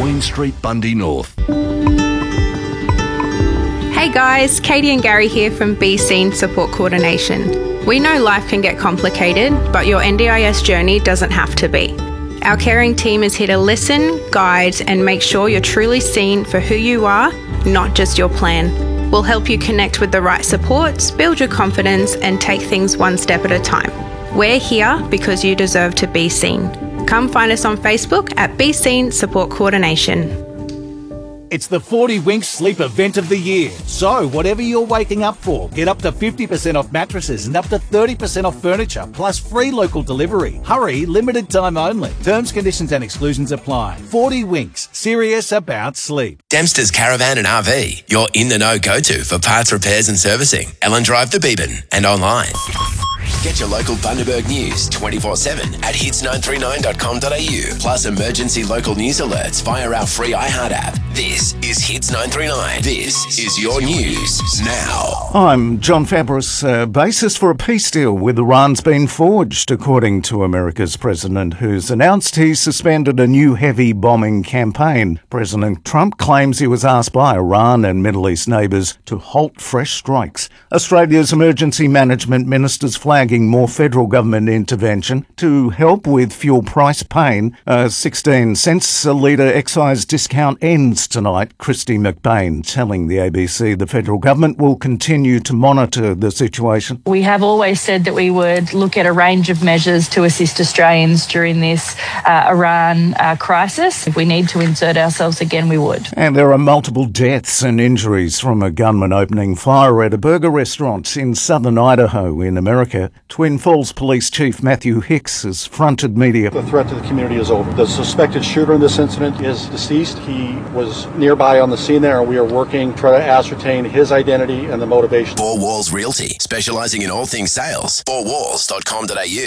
Queen Street, Bundy North. Hey guys, Katie and Gary here from Be Seen Support Coordination. We know life can get complicated, but your NDIS journey doesn't have to be. Our caring team is here to listen, guide, and make sure you're truly seen for who you are, not just your plan. We'll help you connect with the right supports, build your confidence, and take things one step at a time. We're here because you deserve to be seen. Come find us on Facebook at Be Seen Support Coordination. It's the 40 Winks Sleep Event of the Year. So, whatever you're waking up for, get up to 50% off mattresses and up to 30% off furniture, plus free local delivery. Hurry, limited time only. Terms, conditions and exclusions apply. 40 Winks, serious about sleep. Dempster's Caravan and RV, your in-the-know go-to for parts repairs and servicing. Ellen Drive to Beebyn and online. Get your local Bundaberg news 24/7 at hits939.com.au. Plus emergency local news alerts via our free iHeart app. This is Hits 939. This is your news now. I'm John Fabris. Basis for a peace deal with Iran's been forged, according to America's president, who's announced he's suspended a new heavy bombing campaign. President Trump claims he was asked by Iran and Middle East neighbours to halt fresh strikes. Australia's emergency management ministers flagging more federal government intervention to help with fuel price pain. 16 cents a litre excise discount ends tonight. Christy McBain telling the ABC the federal government will continue to monitor the situation. We have always said that we would look at a range of measures to assist Australians during this Iran crisis. If we need to insert ourselves again, we would. And there are multiple deaths and injuries from a gunman opening fire at a burger restaurant in southern Idaho in America. Twin Falls Police Chief Matthew Hicks has fronted media. The threat to the community is over. The suspected shooter in this incident is deceased. He was nearby on the scene there, and we are working to try to ascertain his identity and the motivation. Four Walls Realty, specialising in all things sales. fourwalls.com.au.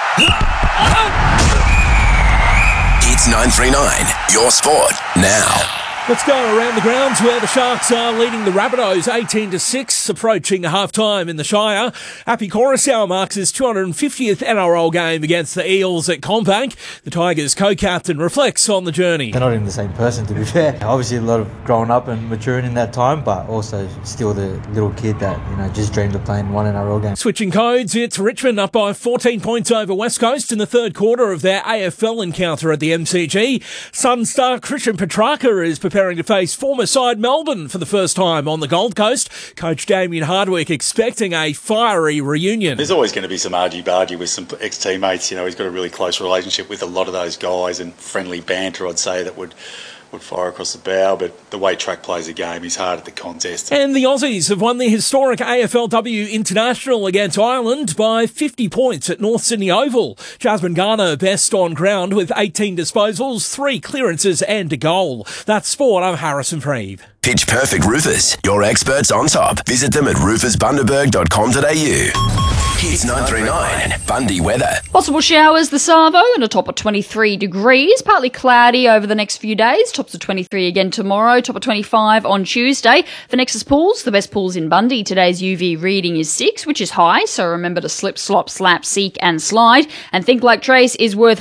Hits 939, your sport now. Let's go around the grounds where the Sharks are leading the Rabbitohs 18-6, approaching half-time in the Shire. Happy Coruscant marks his 250th NRL game against the Eels at CommBank. The Tigers' co-captain reflects on the journey. They're not even the same person, to be fair. Obviously a lot of growing up and maturing in that time, but also still the little kid that, just dreamed of playing one NRL game. Switching codes, it's Richmond up by 14 points over West Coast in the third quarter of their AFL encounter at the MCG. Sun star Christian Petrarca is preparing to face former side Melbourne for the first time on the Gold Coast. Coach Damien Hardwick expecting a fiery reunion. There's always going to be some argy-bargy with some ex-teammates. He's got a really close relationship with a lot of those guys, and friendly banter, I'd say, that would fire across the bow, but the way Track plays a game, he's hard at the contest. And the Aussies have won the historic AFLW International against Ireland by 50 points at North Sydney Oval. Jasmine Garner best on ground with 18 disposals, 3 clearances and a goal. That's sport. I'm Harrison Freeve. Pitch Perfect Roofers, your experts on top. Visit them at roofersbundaberg.com.au. Hits 939, Bundy weather. Possible showers this Savo and a top of 23 degrees. Partly cloudy over the next few days. Tops of 23 again tomorrow. Top of 25 on Tuesday. For Nexus Pools, the best pools in Bundy. Today's UV reading is 6, which is high. So remember to slip, slop, slap, seek and slide. And Think Like Trace is worth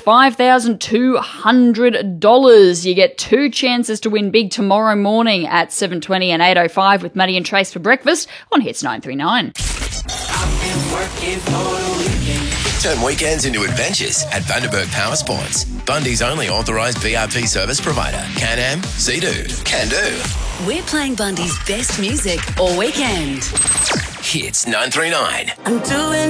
$5,200. You get 2 chances to win big tomorrow morning at 7:20 and 8:05 with Maddie and Trace for breakfast on Hits 939. Turn weekends into adventures at Bundaberg Power Sports. Bundy's only authorised BRP service provider. Can-Am, Sea-Doo, Can-Do. We're playing Bundy's best music all weekend. Hits 939. I'm doing